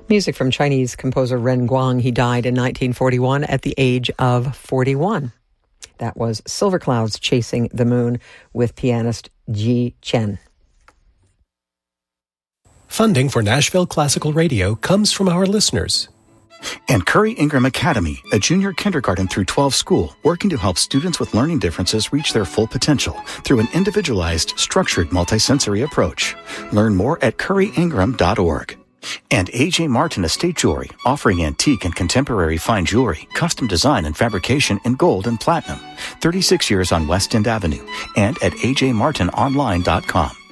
Music from Chinese composer Ren Guang. He died in 1941 at the age of 41. That was Silver Clouds Chasing the Moon with pianist Ji Chen. Funding for Nashville Classical Radio comes from our listeners. And Curry Ingram Academy, a junior kindergarten through 12 school, working to help students with learning differences reach their full potential through an individualized, structured, multisensory approach. Learn more at curryingram.org. And A.J. Martin Estate Jewelry, offering antique and contemporary fine jewelry, custom design and fabrication in gold and platinum. 36 years on West End Avenue and at ajmartinonline.com.